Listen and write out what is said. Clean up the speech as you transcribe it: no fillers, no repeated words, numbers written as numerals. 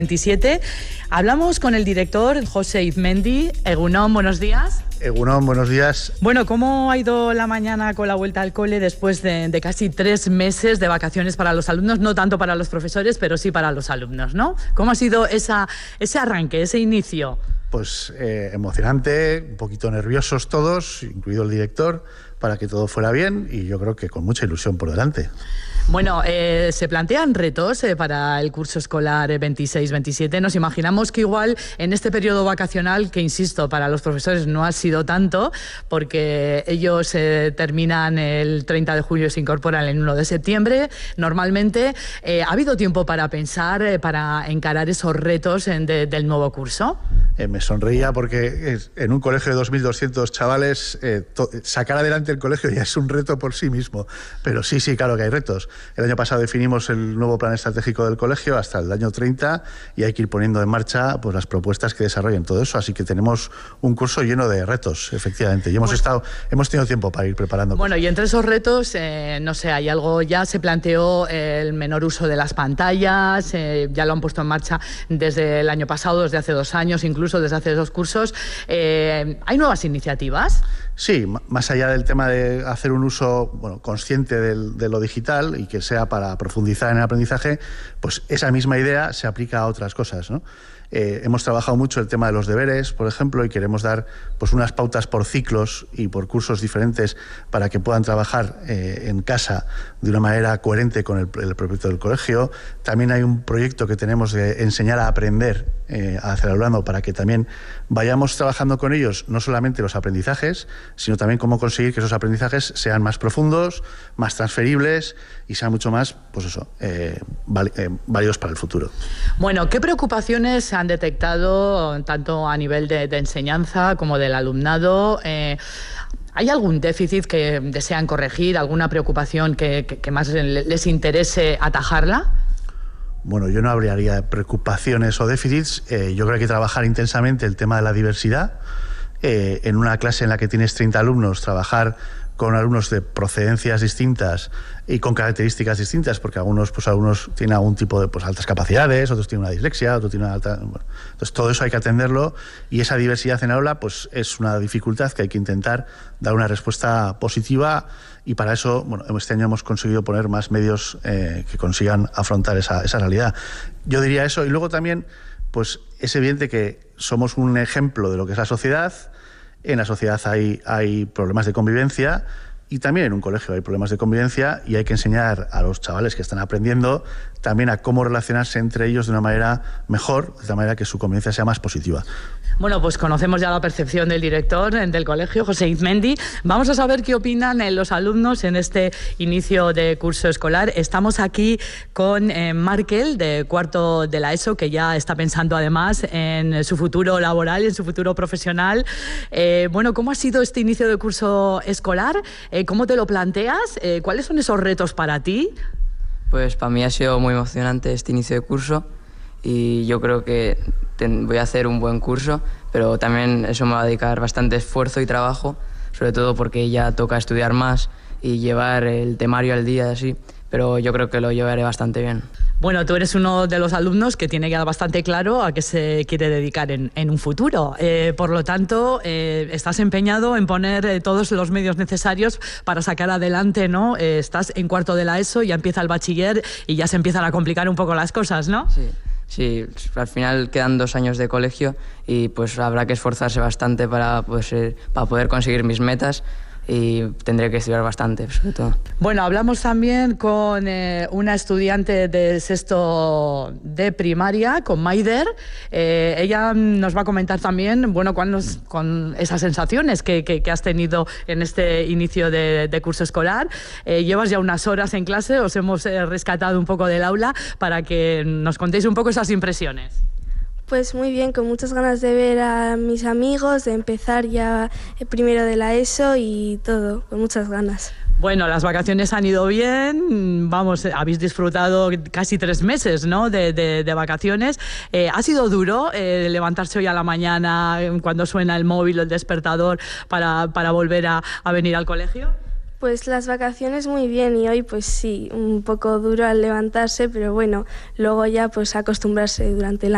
27. Hablamos con el director José Izmendi. Egunon, buenos días. Egunon, buenos días. Bueno, ¿cómo ha ido la mañana con la vuelta al cole después de casi 3 meses de vacaciones para los alumnos? No tanto para los profesores, pero sí para los alumnos, ¿no? ¿Cómo ha sido ese arranque, ese inicio? Pues emocionante, un poquito nerviosos todos, incluido el director, para que todo fuera bien, y yo creo que con mucha ilusión por delante. Bueno, se plantean retos para el curso escolar 26-27. Nos imaginamos que igual en este periodo vacacional, que insisto, para los profesores no ha sido tanto, porque ellos terminan el 30 de julio y se incorporan el 1 de septiembre. Normalmente, ¿ha habido tiempo para pensar, para encarar esos retos del nuevo curso? Me sonreía porque en un colegio de 2.200 chavales, sacar adelante el colegio ya es un reto por sí mismo. Pero sí, claro que hay retos. El año pasado definimos el nuevo plan estratégico del colegio hasta el año 30 y hay que ir poniendo en marcha pues, las propuestas que desarrollen todo eso. Así que tenemos un curso lleno de retos, efectivamente. Y hemos tenido tiempo para ir preparando. Bueno, y entre esos retos, no sé, hay algo, ya se planteó el menor uso de las pantallas, ya lo han puesto en marcha desde el año pasado, desde hace 2 años, incluso desde hace 2 cursos. ¿Hay nuevas iniciativas? Sí, más allá del tema de hacer un uso consciente de lo digital y que sea para profundizar en el aprendizaje, pues esa misma idea se aplica a otras cosas, ¿no? Hemos trabajado mucho el tema de los deberes, por ejemplo, y queremos dar pues unas pautas por ciclos y por cursos diferentes para que puedan trabajar en casa de una manera coherente con el proyecto del colegio. También hay un proyecto que tenemos de enseñar a aprender hacia el alumnado para que también vayamos trabajando con ellos no solamente los aprendizajes, sino también cómo conseguir que esos aprendizajes sean más profundos, más transferibles y sean mucho más, pues eso, válidos para el futuro. Bueno, ¿qué preocupaciones se han detectado tanto a nivel de enseñanza como del alumnado? ¿Hay algún déficit que desean corregir, alguna preocupación que más les interese atajarla? Bueno, yo no hablaría de preocupaciones o déficits. Yo creo que hay que trabajar intensamente el tema de la diversidad. En una clase en la que tienes 30 alumnos, trabajar con alumnos de procedencias distintas y con características distintas, porque algunos tienen algún tipo de altas capacidades, otros tienen una dislexia, otros tienen una alta... Bueno, entonces todo eso hay que atenderlo y esa diversidad en aula pues es una dificultad que hay que intentar dar una respuesta positiva y para eso este año hemos conseguido poner más medios que consigan afrontar esa realidad. Yo diría eso y luego también pues es evidente que somos un ejemplo de lo que es la sociedad. En la sociedad hay problemas de convivencia y también en un colegio hay problemas de convivencia y hay que enseñar a los chavales que están aprendiendo también a cómo relacionarse entre ellos de una manera mejor, de manera que su convivencia sea más positiva. Bueno, pues conocemos ya la percepción del director del colegio, José Izmendi. Vamos a saber qué opinan los alumnos en este inicio de curso escolar. Estamos aquí con Markel, de cuarto de la ESO, que ya está pensando además en su futuro laboral y en su futuro profesional. Bueno, ¿cómo ha sido este inicio de curso escolar? ¿Cómo te lo planteas? ¿Cuáles son esos retos para ti? Pues para mí ha sido muy emocionante este inicio de curso y yo creo que voy a hacer un buen curso, pero también eso me va a dedicar bastante esfuerzo y trabajo, sobre todo porque ya toca estudiar más y llevar el temario al día así, pero yo creo que lo llevaré bastante bien. Bueno, tú eres uno de los alumnos que tiene ya bastante claro a qué se quiere dedicar en un futuro. Por lo tanto, estás empeñado en poner todos los medios necesarios para sacar adelante, ¿no? Estás en cuarto de la ESO, ya empieza el bachiller y ya se empiezan a complicar un poco las cosas, ¿no? Sí, al final quedan 2 años de colegio y pues habrá que esforzarse bastante para poder conseguir mis metas. Y tendré que estudiar bastante, sobre todo. Bueno, hablamos también con una estudiante de 6º de primaria, con Maider. Ella nos va a comentar también, con esas sensaciones que has tenido en este inicio de curso escolar. Llevas ya unas horas en clase, os hemos rescatado un poco del aula para que nos contéis un poco esas impresiones. Pues muy bien, con muchas ganas de ver a mis amigos, de empezar ya el primero de la ESO y todo, con muchas ganas. Bueno, las vacaciones han ido bien, habéis disfrutado casi 3 meses, ¿no? de vacaciones. ¿Ha sido duro levantarse hoy a la mañana cuando suena el móvil o el despertador para volver a venir al colegio? Pues las vacaciones muy bien y hoy pues sí, un poco duro al levantarse, pero bueno, luego ya pues acostumbrarse durante el año.